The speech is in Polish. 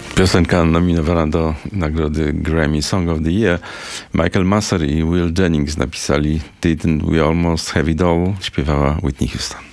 Piosenka nominowana do nagrody Grammy Song of the Year. Michael Masser i Will Jennings napisali Didn't We Almost Have It All, śpiewała Whitney Houston.